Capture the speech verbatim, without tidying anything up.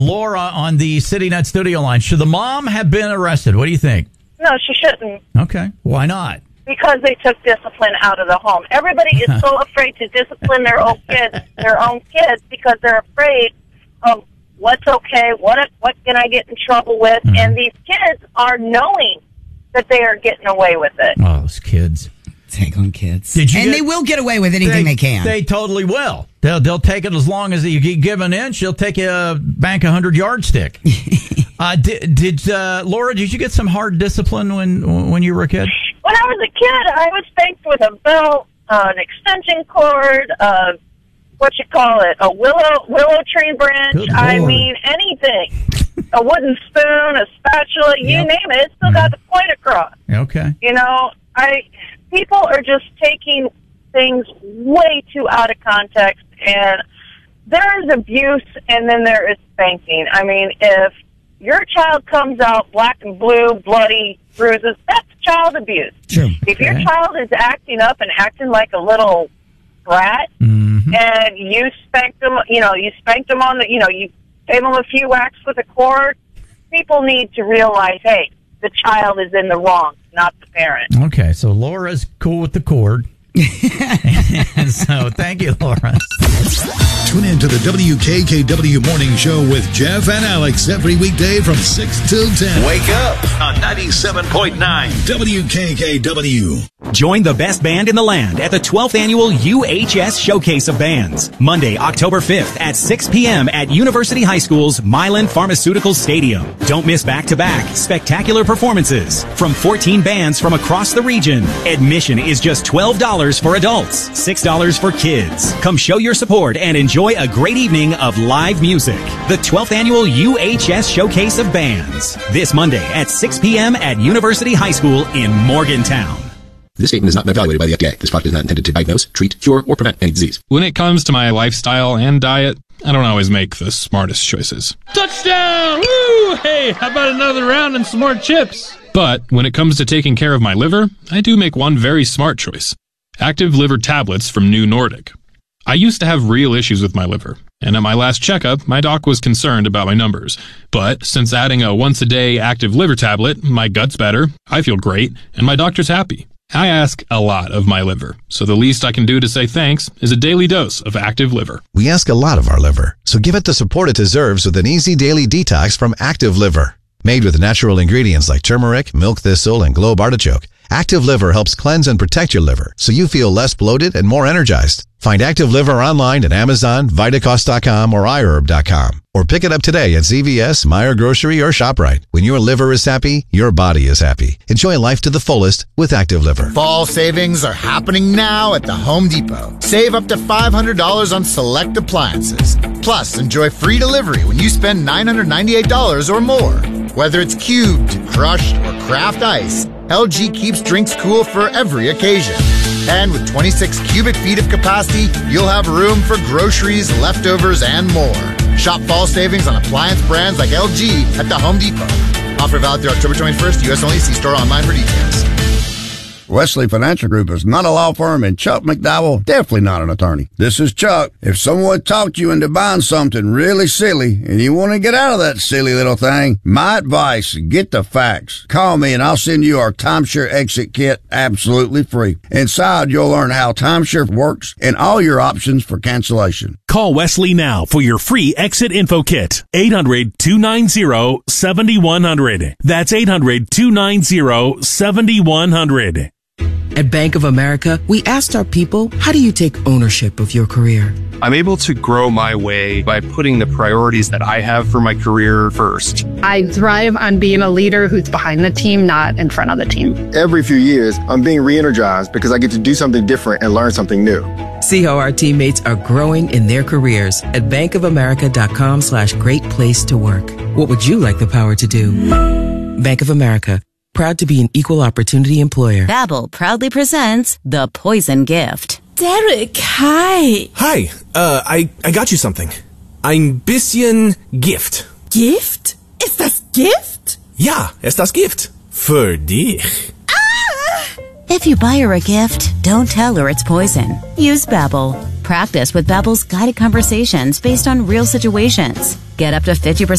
Laura on the CityNet studio line. Should the mom have been arrested? What do you think? No, she shouldn't. Okay. Why not? Because they took discipline out of the home. Everybody is so afraid to discipline their own kids, their own kids, because they're afraid of what's okay, what what can I get in trouble with, mm-hmm. and these kids are knowing that they are getting away with it. Oh, those kids. Take on kids. Did you and get, they will get away with anything they, they can. They totally will. They'll they'll take it as long as you give an inch. They'll take a bank a hundred yard stick. uh, did did uh, Laura? Did you get some hard discipline when when you were a kid? When I was a kid, I was spanked with a belt, uh, an extension cord, uh, what you call it, a willow willow tree branch. Good I Lord. mean, anything. A wooden spoon, a spatula, you Yep. name it. It still got the point across. Okay. You know, I people are just taking things way too out of context, and there is abuse, and then there is spanking. I mean, if your child comes out black and blue, bloody bruises, that's child abuse. True. If Okay. your child is acting up and acting like a little brat, Mm-hmm. and you spanked them, you know, you spanked them on the, you know, you gave them a few whacks with a cord, people need to realize, hey, the child is in the wrong, not the parent. Okay, so Laura's cool with the cord. So thank you, Laura. Tune in to the W K K W Morning Show with Jeff and Alex every weekday from six till ten. Wake up on ninety-seven point nine W K K W. Join the best band in the land at the twelfth Annual U H S Showcase of Bands, Monday, October fifth at six p.m. at University High School's Milan Pharmaceutical Stadium. Don't miss back-to-back spectacular performances from fourteen bands from across the region. Admission is just twelve dollars for adults, six dollars for kids. Come show your support and enjoy a great evening of live music. The twelfth Annual U H S Showcase of Bands, this Monday at six p.m. at University High School in Morgantown. This statement is not evaluated by the F D A. This product is not intended to diagnose, treat, cure, or prevent any disease. When it comes to my lifestyle and diet, I don't always make the smartest choices. Touchdown! Woo! Hey, how about another round and some more chips? But when it comes to taking care of my liver, I do make one very smart choice. Active Liver Tablets from New Nordic. I used to have real issues with my liver, and at my last checkup, my doc was concerned about my numbers. But since adding a once-a-day Active Liver tablet, my gut's better, I feel great, and my doctor's happy. I ask a lot of my liver, so the least I can do to say thanks is a daily dose of Active Liver. We ask a lot of our liver, so give it the support it deserves with an easy daily detox from Active Liver. Made with natural ingredients like turmeric, milk thistle, and globe artichoke, Active Liver helps cleanse and protect your liver so you feel less bloated and more energized. Find Active Liver online at Amazon, Vitacost dot com, or i herb dot com. Or pick it up today at C V S, Meijer Grocery, or ShopRite. When your liver is happy, your body is happy. Enjoy life to the fullest with Active Liver. Fall savings are happening now at the Home Depot. Save up to five hundred dollars on select appliances. Plus, enjoy free delivery when you spend nine hundred ninety-eight dollars or more. Whether it's cubed, crushed, or craft ice, L G keeps drinks cool for every occasion. And with twenty-six cubic feet of capacity, you'll have room for groceries, leftovers, and more. Shop fall savings on appliance brands like L G at the Home Depot. Offer valid through October twenty-first. U S only. See store online for details. Wesley Financial Group is not a law firm, and Chuck McDowell definitely not an attorney. This is Chuck. If someone talked you into buying something really silly and you want to get out of that silly little thing, my advice, get the facts. Call me and I'll send you our timeshare exit kit absolutely free. Inside, you'll learn how timeshare works and all your options for cancellation. Call Wesley now for your free exit info kit. eight hundred, two nine zero, seven one zero zero. That's eight hundred, two nine zero, seven one zero zero. At Bank of America, we asked our people, how do you take ownership of your career? I'm able to grow my way by putting the priorities that I have for my career first. I thrive on being a leader who's behind the team, not in front of the team. Every few years, I'm being re-energized because I get to do something different and learn something new. See how our teammates are growing in their careers at bankofamerica.com slash great place to work. What would you like the power to do? Bank of America. Proud to be an equal opportunity employer. Babbel proudly presents The Poison Gift. Derek, hi. Hi, uh, I, I got you something. Ein bisschen Gift. Gift? Ist das Gift? Ja, ist das Gift. Für dich. Ah! If you buy her a gift, don't tell her it's poison. Use Babbel. Practice with Babbel's guided conversations based on real situations. Get up to fifty percent